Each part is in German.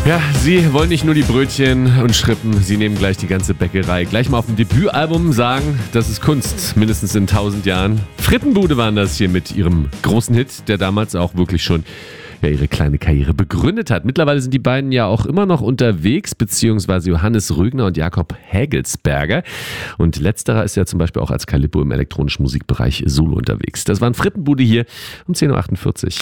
Ja, sie wollen nicht nur die Brötchen und Schrippen, sie nehmen gleich die ganze Bäckerei. Gleich mal auf dem Debütalbum sagen, das ist Kunst, mindestens in 1000 Jahren. Frittenbude waren das hier mit ihrem großen Hit, der damals auch wirklich schon ihre kleine Karriere begründet hat. Mittlerweile sind die beiden ja auch immer noch unterwegs, beziehungsweise Johannes Rögner und Jakob Hägelsberger. Und letzterer ist ja zum Beispiel auch als Calippo im elektronischen Musikbereich solo unterwegs. Das waren Frittenbude hier um 10.48 Uhr.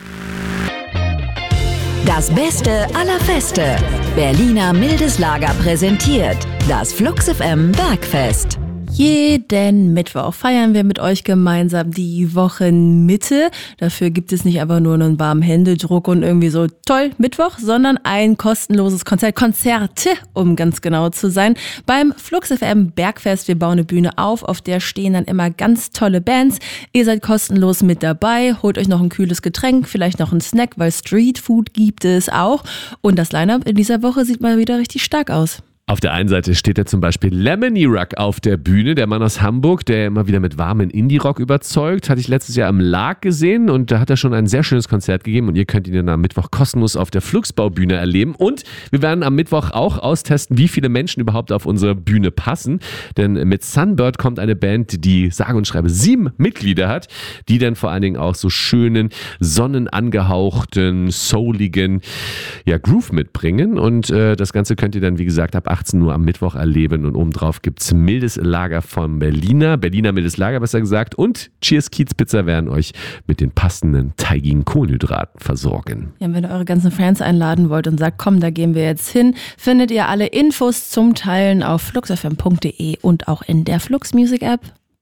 Das Beste aller Feste. Berliner Mildes Lager präsentiert das Flux FM Bergfest. Jeden Mittwoch feiern wir mit euch gemeinsam die Wochenmitte. Dafür gibt es nicht einfach nur einen warmen Händedruck und irgendwie so toll Mittwoch, sondern ein kostenloses Konzerte, um ganz genau zu sein, beim Flux FM Bergfest. Wir bauen eine Bühne auf der stehen dann immer ganz tolle Bands. Ihr seid kostenlos mit dabei, holt euch noch ein kühles Getränk, vielleicht noch einen Snack, weil Streetfood gibt es auch. Und das Line-Up in dieser Woche sieht mal wieder richtig stark aus. Auf der einen Seite steht ja zum Beispiel Lemony Ruck auf der Bühne, der Mann aus Hamburg, der immer wieder mit warmen Indie-Rock überzeugt. Hatte ich letztes Jahr im Lag gesehen und da hat er schon ein sehr schönes Konzert gegeben und ihr könnt ihn dann am Mittwoch kostenlos auf der Fluxbaubühne erleben. Und wir werden am Mittwoch auch austesten, wie viele Menschen überhaupt auf unsere Bühne passen. Denn mit Sunbird kommt eine Band, die sage und schreibe 7 Mitglieder hat, die dann vor allen Dingen auch so schönen, sonnenangehauchten, souligen Groove mitbringen. Und das Ganze könnt ihr dann, wie gesagt, ab 18 Uhr am Mittwoch erleben und obendrauf gibt es Mildes Lager vom Berliner Mildes Lager besser gesagt und Cheers Kiez Pizza werden euch mit den passenden teigigen Kohlenhydraten versorgen. Ja, wenn ihr eure ganzen Fans einladen wollt und sagt, komm, da gehen wir jetzt hin, findet ihr alle Infos zum Teilen auf fluxfm.de und auch in der Flux Music App.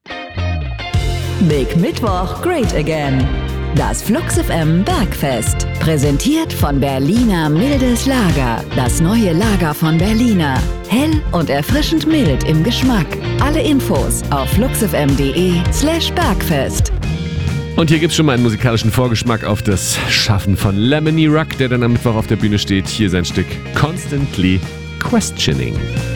Big Mittwoch, great again. Das Flux FM Bergfest. Präsentiert von Berliner Mildes Lager. Das neue Lager von Berliner. Hell und erfrischend mild im Geschmack. Alle Infos auf fluxfm.de/Bergfest. Und hier gibt es schon mal einen musikalischen Vorgeschmack auf das Schaffen von Lemony Ruck, der dann am Mittwoch auf der Bühne steht. Hier sein Stück Constantly Questioning.